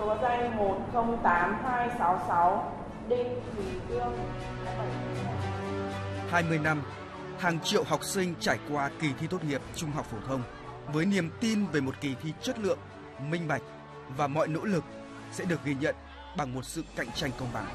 số danh 108266 Đinh Thùy Dương. 20 năm, hàng triệu học sinh trải qua kỳ thi tốt nghiệp trung học phổ thông với niềm tin về một kỳ thi chất lượng, minh bạch và mọi nỗ lực sẽ được ghi nhận bằng một sự cạnh tranh công bằng.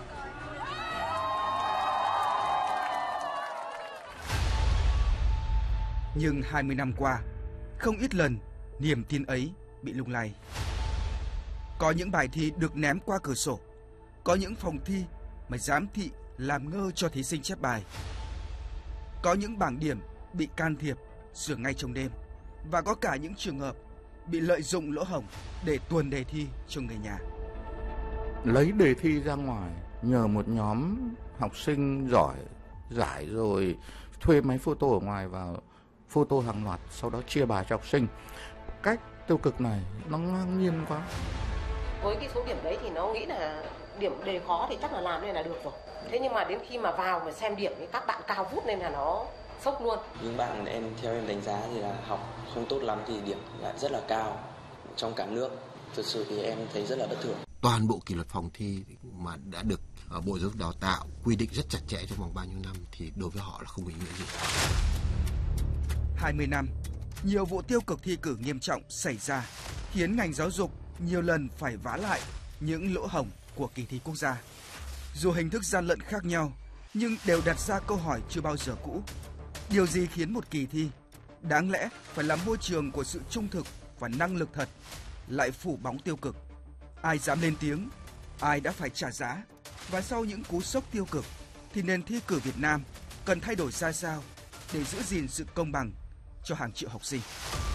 Nhưng 20 năm qua, không ít lần niềm tin ấy bị lung lay. Có những bài thi được ném qua cửa sổ, có những phòng thi mà giám thị làm ngơ cho thí sinh chép bài. Có những bảng điểm bị can thiệp, sửa ngay trong đêm. Và có cả những trường hợp bị lợi dụng lỗ hổng để tuồn đề thi cho người nhà. Lấy đề thi ra ngoài, nhờ một nhóm học sinh giỏi giải rồi thuê máy photo ở ngoài vào photo hàng loạt, sau đó chia bài cho học sinh. Cách tiêu cực này nó ngang nhiên quá. Với cái số điểm đấy thì nó nghĩ là điểm đề khó thì chắc là làm nên là được rồi. Thế nhưng mà đến khi mà vào mà xem điểm thì các bạn cao vút nên là nó sốc luôn. Những bạn theo em đánh giá thì là học không tốt lắm thì điểm lại rất là cao trong cả nước. Thực sự thì em thấy rất là bất thường. Toàn bộ kỷ luật phòng thi mà đã được Bộ Giáo dục Đào tạo quy định rất chặt chẽ trong vòng bao nhiêu năm thì đối với họ là không ý nghĩa gì. 20 năm, nhiều vụ tiêu cực thi cử nghiêm trọng xảy ra, khiến ngành giáo dục nhiều lần phải vá lại những lỗ hổng của kỳ thi quốc gia. Dù hình thức gian lận khác nhau, nhưng đều đặt ra câu hỏi chưa bao giờ cũ. Điều gì khiến một kỳ thi, đáng lẽ phải là môi trường của sự trung thực và năng lực thật, lại phủ bóng tiêu cực? Ai dám lên tiếng, ai đã phải trả giá? Và sau những cú sốc tiêu cực, thì nền thi cử Việt Nam cần thay đổi ra sao để giữ gìn sự công bằng cho hàng triệu học sinh?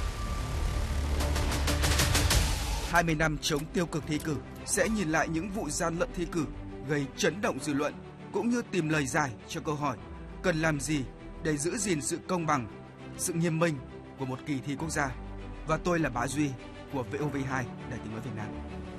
20 năm chống tiêu cực thi cử sẽ nhìn lại những vụ gian lận thi cử gây chấn động dư luận, cũng như tìm lời giải cho câu hỏi cần làm gì để giữ gìn sự công bằng, sự nghiêm minh của một kỳ thi quốc gia. Và tôi là Bá Duy của VOV2, Đài Tiếng nói Việt Nam.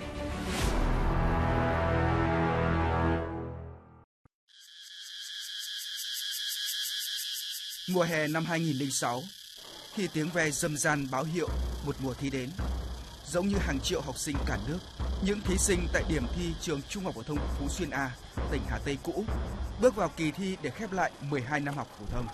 Mùa hè năm 2006, khi tiếng ve râm ran báo hiệu một mùa thi đến, giống như hàng triệu học sinh cả nước, những thí sinh tại điểm thi trường Trung học phổ thông Phú Xuyên A, tỉnh Hà Tây cũ, bước vào kỳ thi để khép lại 12 năm học phổ thông.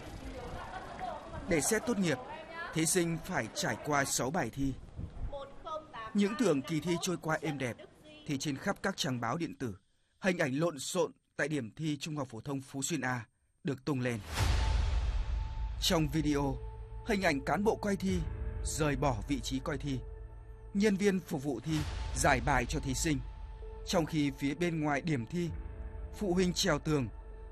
Để xét tốt nghiệp, thí sinh phải trải qua 6 bài thi. Những tưởng kỳ thi trôi qua êm đẹp, thì trên khắp các trang báo điện tử, hình ảnh lộn xộn tại điểm thi Trung học phổ thông Phú Xuyên A được tung lên. Trong video, hình ảnh cán bộ coi thi rời bỏ vị trí coi thi, nhân viên phục vụ thi giải bài cho thí sinh, trong khi phía bên ngoài điểm thi, phụ huynh trèo tường